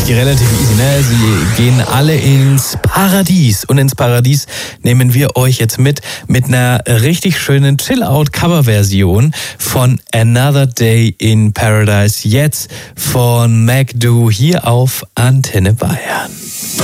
eigentlich relativ easy, ne? Sie gehen alle ins Paradies. Und ins Paradies nehmen wir euch jetzt mit einer richtig schönen Chill-Out-Cover-Version von Another Day in Paradise. Jetzt von McDo hier auf Antenne Bayern.